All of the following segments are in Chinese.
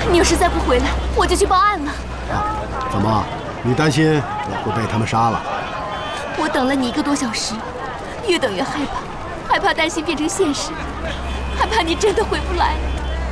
你要是再不回来，我就去报案了。 啊，怎么？你担心我会被他们杀了？ 我等了你1个多小时，越等越害怕，害怕担心变成现实，害怕你真的回不来。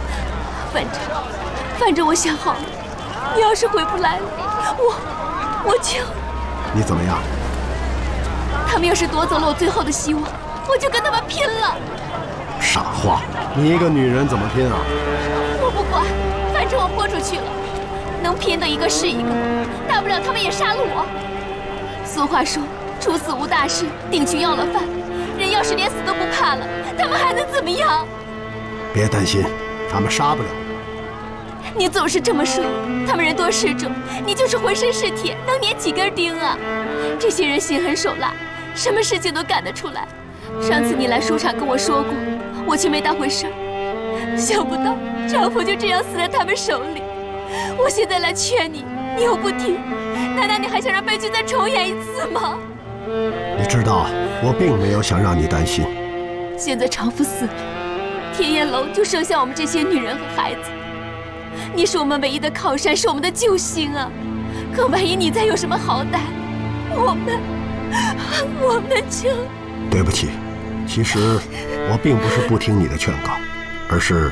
反正我想好了，你要是回不来了，我就…… 你怎么样？ 他们要是夺走了我最后的希望，我就跟他们拼了。 傻话，你一个女人怎么拼啊？ 我不管，反正我豁出去了，能拼的一个是一个，大不了他们也杀了我。俗话说，处死无大事，定去要了饭。人要是连死都不怕了，他们还能怎么样？ 别担心，他们杀不了。 你总是这么说，他们人多势众，你就是浑身是铁，能粘几根钉啊？这些人心狠手辣，什么事情都干得出来。上次你来书场跟我说过，我却没当回事儿。想不到丈夫就这样死在他们手里。我现在来劝你，你又不听，难道你还想让悲剧再重演一次吗？ 你知道，我并没有想让你担心。 现在丈夫死了，天燕楼就剩下我们这些女人和孩子。你是我们唯一的靠山，是我们的救星啊！可万一你再有什么好歹，我们就…… 对不起，其实我并不是不听你的劝告，而是……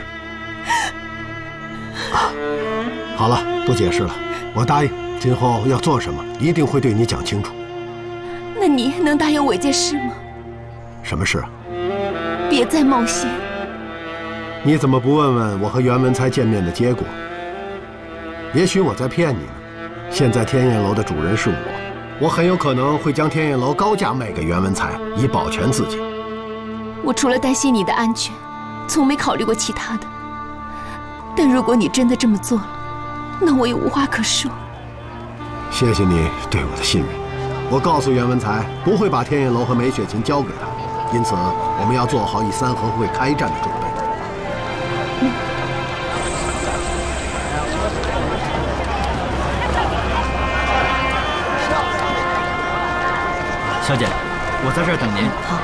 好了，不解释了，我答应，今后要做什么，一定会对你讲清楚。 那你能答应我一件事吗？ 什么事啊？ 别再冒险。 你怎么不问问我和袁文才见面的结果？也许我在骗你呢。现在天燕楼的主人是我很有可能会将天燕楼高价卖给袁文才，以保全自己。 我除了担心你的安全，从没考虑过其他的。但如果你真的这么做了，那我也无话可说。 谢谢你对我的信任。我告诉袁文才，不会把天燕楼和梅雪琴交给他，因此我们要做好以三合会开战的准备。 小姐，我在这儿等您。 好。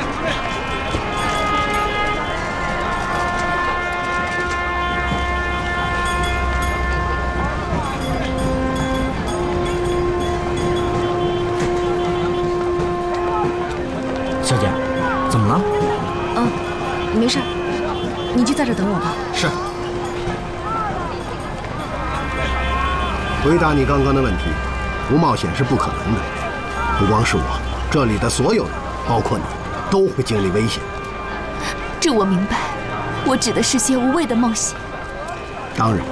小姐，怎么了？ 没事，你就在这等我吧。 是。 回答你刚刚的问题，不冒险是不可能的。不光是我，这里的所有人，包括你，都会经历危险。 这我明白，我指的是些无谓的冒险。 当然。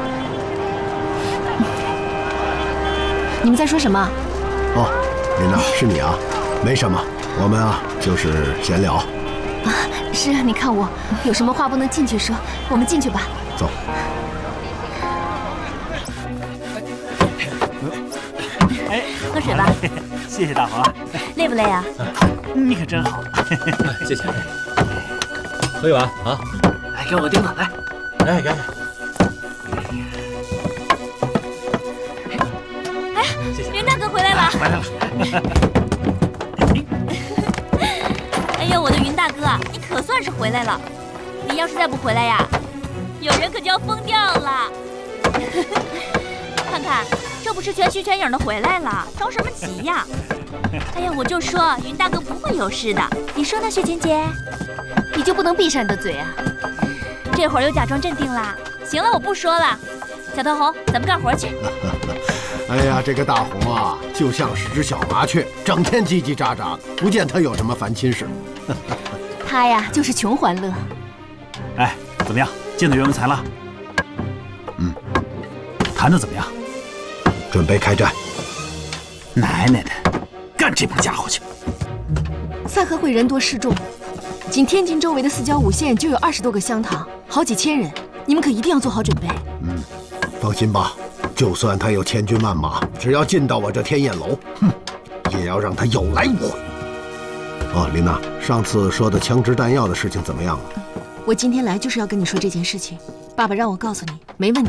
你们在说什么？ 哦，琳娜，是你啊？没什么，我们啊就是闲聊。 啊，是啊，你看我有什么话不能进去说，我们进去吧。 走。 哎， 喝水吧。 谢谢大华。 累不累啊？ 你可真好。 谢谢。喝一碗啊！ 来，给我个钉子，来。 哎，给。 哎，袁大哥回来了。 回来了。 哎呦，我的云大哥，你可算是回来了。你要是再不回来呀，有人可就要疯掉了。看看，这不是全虚全影的回来了，着什么急呀？哎呀，我就说云大哥不会有事的，你说呢，雪琴姐？ 你就不能闭上你的嘴啊？ 这会儿又假装镇定啦。行了，我不说了。小头红，咱们干活去。 哎呀，这个大红啊，就像是只小麻雀，整天叽叽喳喳的，不见他有什么烦心事。 他呀，就是穷欢乐。 哎，怎么样？见到袁文才了？谈得怎么样？ 准备开战。 奶奶的，干这帮家伙去！ 三合会人多势众，仅天津周围的4郊5县就有20多个乡堂，好几千人，你们可一定要做好准备。 放心吧，就算他有千军万马，只要进到我这天燕楼，也要让他有来无回。哦，琳娜，上次说的枪支弹药的事情怎么样了？ 我今天来就是要跟你说这件事情，爸爸让我告诉你，没问题。